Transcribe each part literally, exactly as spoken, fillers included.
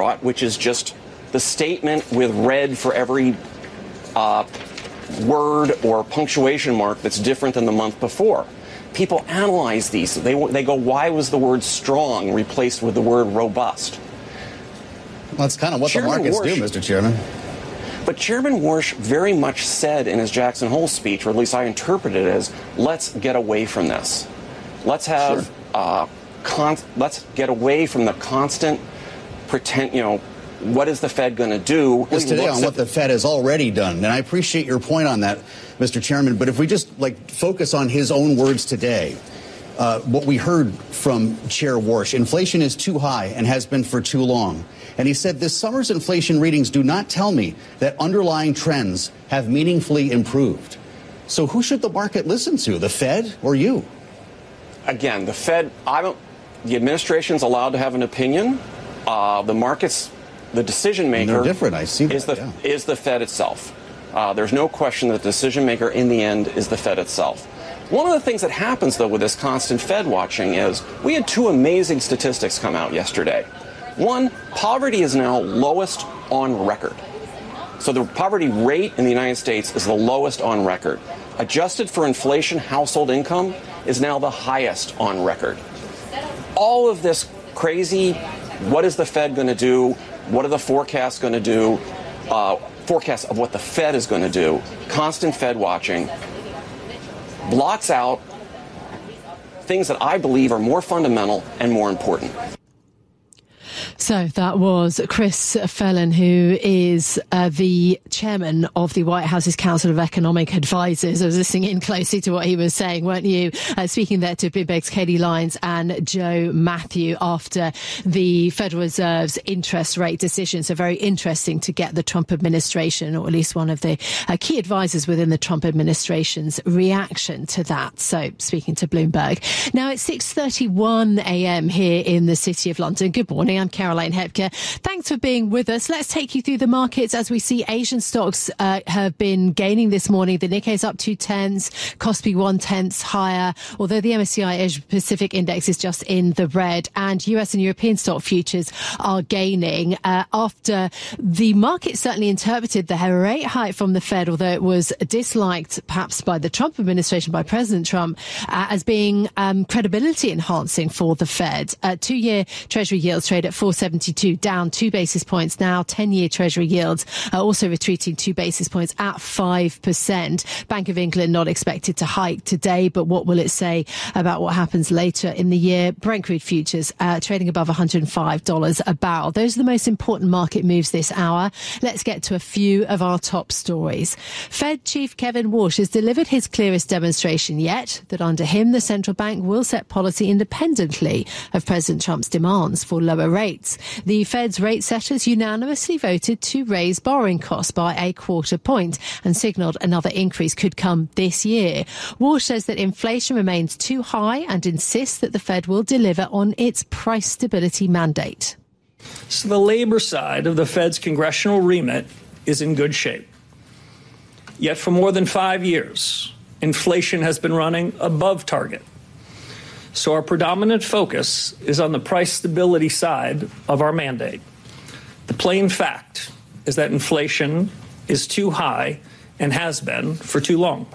brought, which is just the statement with red for every uh, word or punctuation mark that's different than the month before. People analyze these. They, they go, why was the word strong replaced with the word robust? Well, that's kind of what Chairman the markets Warsh, do, Mister Chairman. But Chairman Warsh very much said in his Jackson Hole speech, or at least I interpreted it as, let's get away from this. Let's have, sure. uh, con- let's get away from the constant pretend, you know, what is the Fed going to do? Just today on what the Fed has already done. And I appreciate your point on that, Mister Chairman. But if we just like focus on his own words today, uh, what we heard from Chair Warsh, inflation is too high and has been for too long. And he said this summer's inflation readings do not tell me that underlying trends have meaningfully improved. So who should the market listen to, the Fed or you? Again, the Fed, I don't, the administration's allowed to have an opinion. Uh, the markets, the decision maker They're different. I see that, is the yeah. is the Fed itself. Uh, there's no question that the decision maker in the end is the Fed itself. One of the things that happens, though, with this constant Fed watching is we had two amazing statistics come out yesterday. One, poverty is now lowest on record. So the poverty rate in the United States is the lowest on record. Adjusted for inflation, household income is now the highest on record. All of this crazy, what is the Fed going to do? What are the forecasts going to do? Uh, forecasts of what the Fed is going to do. Constant Fed watching blocks out things that I believe are more fundamental and more important. So that was Chris Phelan, who is uh, the chairman of the White House's Council of Economic Advisors. I was listening in closely to what he was saying, weren't you? Uh, speaking there to Bloomberg's Katie Lyons and Joe Matthew after the Federal Reserve's interest rate decision. So very interesting to get the Trump administration, or at least one of the uh, key advisors within the Trump administration's reaction to that. So speaking to Bloomberg. Now it's six thirty-one a.m. here in the City of London. Good morning. I'm Caroline Hepker. Thanks for being with us. Let's take you through the markets as we see Asian stocks uh, have been gaining this morning. The Nikkei's up two tenths, Kospi one tenth higher, although the M S C I Asia Pacific Index is just in the red, and U S and European stock futures are gaining uh, after the market certainly interpreted the rate hike from the Fed, although it was disliked perhaps by the Trump administration, by President Trump, uh, as being um, credibility enhancing for the Fed. Uh, two-year Treasury yields trade at four seventy-two, down two basis points now. ten-year Treasury yields are also retreating two basis points at five percent. Bank of England not expected to hike today, but what will it say about what happens later in the year? Brent crude futures uh, trading above one hundred five dollars a barrel. Those are the most important market moves this hour. Let's get to a few of our top stories. Fed Chief Kevin Warsh has delivered his clearest demonstration yet that under him, the central bank will set policy independently of President Trump's demands for lower rates. The Fed's rate setters unanimously voted to raise borrowing costs by a quarter point and signalled another increase could come this year. Warsh says that inflation remains too high and insists that the Fed will deliver on its price stability mandate. So the labor side of the Fed's congressional remit is in good shape. Yet for more than five years, inflation has been running above target. So our predominant focus is on the price stability side of our mandate. The plain fact is that inflation is too high and has been for too long.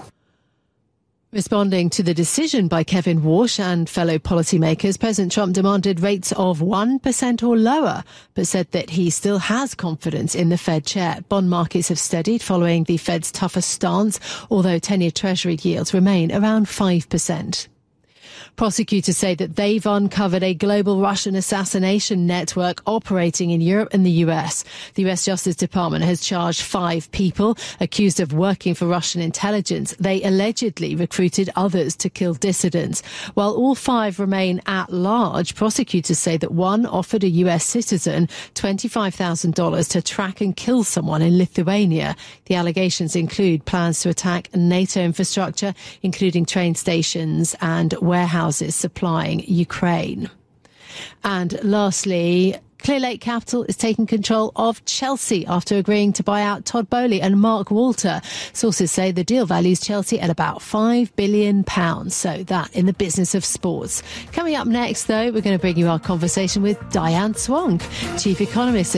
Responding to the decision by Kevin Warsh and fellow policymakers, President Trump demanded rates of one percent or lower, but said that he still has confidence in the Fed chair. Bond markets have steadied following the Fed's tougher stance, although ten-year Treasury yields remain around five percent. Prosecutors say that they've uncovered a global Russian assassination network operating in Europe and the U S. The U S Justice Department has charged five people accused of working for Russian intelligence. They allegedly recruited others to kill dissidents. While all five remain at large, prosecutors say that one offered a U S citizen twenty-five thousand dollars to track and kill someone in Lithuania. The allegations include plans to attack NATO infrastructure, including train stations and warehouses supplying Ukraine. And lastly, Clearlake Capital is taking control of Chelsea after agreeing to buy out Todd Boehly and Mark Walter. Sources say the deal values Chelsea at about five billion pounds. So that in the business of sports. Coming up next, though, we're going to bring you our conversation with Diane Swonk, Chief Economist